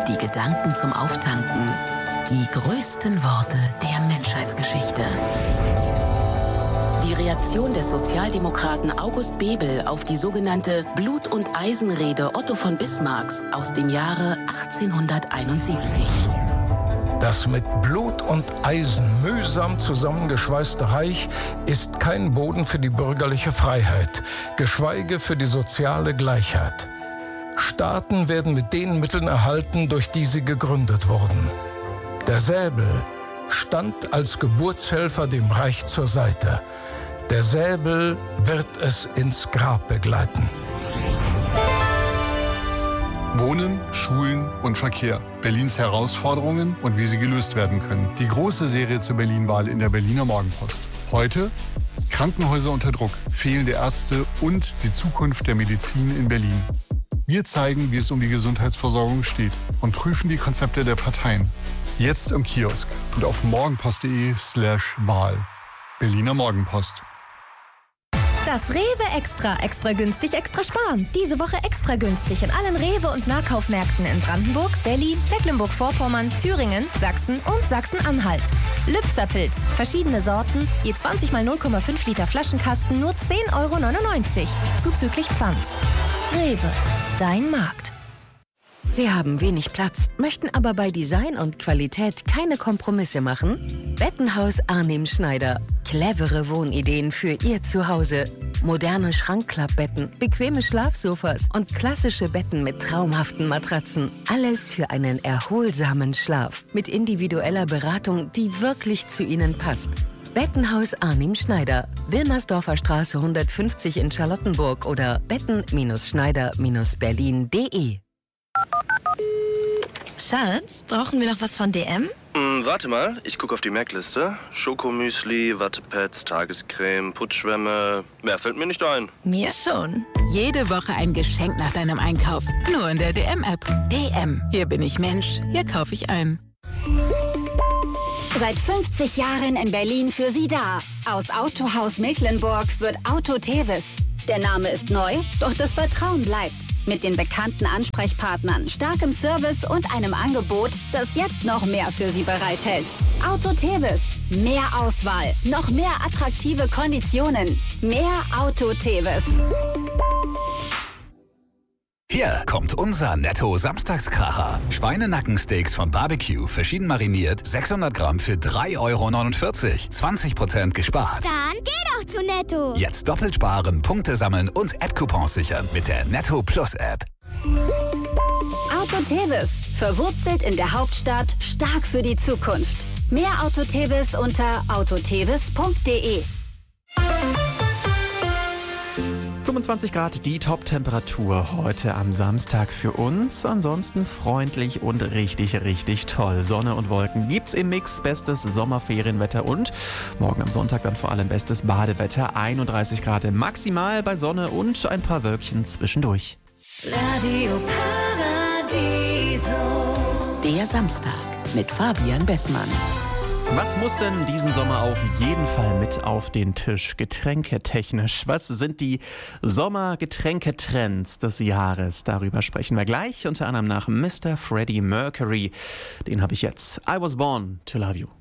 die Gedanken zum Auftanken, die größten Worte der Menschheitsgeschichte. Die Reaktion des Sozialdemokraten August Bebel auf die sogenannte Blut- und Eisenrede Otto von Bismarcks aus dem Jahre 1871. Das mit Blut und Eisen mühsam zusammengeschweißte Reich ist kein Boden für die bürgerliche Freiheit, geschweige für die soziale Gleichheit. Staaten werden mit den Mitteln erhalten, durch die sie gegründet wurden. Der Säbel stand als Geburtshelfer dem Reich zur Seite. Der Säbel wird es ins Grab begleiten. Wohnen, Schulen und Verkehr. Berlins Herausforderungen und wie sie gelöst werden können. Die große Serie zur Berlin-Wahl in der Berliner Morgenpost. Heute Krankenhäuser unter Druck, fehlende Ärzte und die Zukunft der Medizin in Berlin. Wir zeigen, wie es um die Gesundheitsversorgung steht und prüfen die Konzepte der Parteien. Jetzt im Kiosk und auf morgenpost.de/Wahl. Berliner Morgenpost. Das Rewe Extra günstig, extra sparen. Diese Woche extra günstig in allen Rewe- und Nahkaufmärkten in Brandenburg, Berlin, Mecklenburg-Vorpommern, Thüringen, Sachsen und Sachsen-Anhalt. Lübzer-Pilz, verschiedene Sorten, je 20 mal 0,5 Liter Flaschenkasten, nur 10,99 €, zuzüglich Pfand. Rewe, dein Markt. Sie haben wenig Platz, möchten aber bei Design und Qualität keine Kompromisse machen? Bettenhaus Arnim Schneider. Clevere Wohnideen für Ihr Zuhause. Moderne Schrankklappbetten, bequeme Schlafsofas und klassische Betten mit traumhaften Matratzen. Alles für einen erholsamen Schlaf. Mit individueller Beratung, die wirklich zu Ihnen passt. Bettenhaus Arnim Schneider. Wilmersdorfer Straße 150 in Charlottenburg oder betten-schneider-berlin.de. Schatz, brauchen wir noch was von DM? Warte mal, ich gucke auf die Merkliste. Schokomüsli, Wattepads, Tagescreme, Putzschwämme. Mehr fällt mir nicht ein. Mir schon. Jede Woche ein Geschenk nach deinem Einkauf. Nur in der DM-App. DM. Hier bin ich Mensch. Hier kaufe ich ein. Seit 50 Jahren in Berlin für Sie da. Aus Autohaus Mecklenburg wird Auto Tevis. Der Name ist neu, doch das Vertrauen bleibt. Mit den bekannten Ansprechpartnern, starkem Service und einem Angebot, das jetzt noch mehr für Sie bereithält. Auto Tevis. Mehr Auswahl, noch mehr attraktive Konditionen. Mehr Auto Tevis. Hier kommt unser Netto-Samstagskracher. Schweinenackensteaks von Barbecue, verschieden mariniert, 600 Gramm für 3,49 €. 20% gespart. Dann geh doch zu Netto. Jetzt doppelt sparen, Punkte sammeln und App-Coupons sichern mit der Netto Plus App. Auto Tevis. Verwurzelt in der Hauptstadt, stark für die Zukunft. Mehr Auto Tevis unter autotevis.de. 25 Grad die Top-Temperatur heute am Samstag für uns. Ansonsten freundlich und richtig, richtig toll. Sonne und Wolken gibt's im Mix. Bestes Sommerferienwetter und morgen am Sonntag dann vor allem bestes Badewetter. 31 Grad maximal bei Sonne und ein paar Wölkchen zwischendurch. Radio Paradiso. Der Samstag mit Fabian Bessmann. Was muss denn diesen Sommer auf jeden Fall mit auf den Tisch, getränketechnisch? Was sind die Sommergetränketrends des Jahres? Darüber sprechen wir gleich, unter anderem nach Mr. Freddie Mercury. Den habe ich jetzt. I Was Born to Love You.